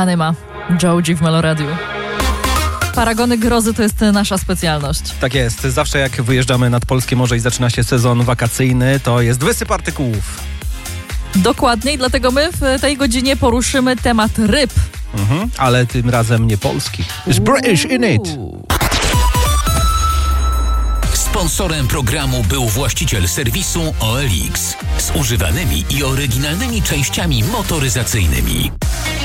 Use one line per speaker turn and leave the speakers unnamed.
plany ma Joji w Meloradiu. Paragony grozy to jest nasza specjalność.
Tak jest. Zawsze jak wyjeżdżamy nad polskie morze i zaczyna się sezon wakacyjny, to jest wysyp artykułów.
Dokładnie, i dlatego my w tej godzinie poruszymy temat ryb.
Ale tym razem nie polskich. It's British in it.
Sponsorem programu był właściciel serwisu OLX z używanymi i oryginalnymi częściami motoryzacyjnymi.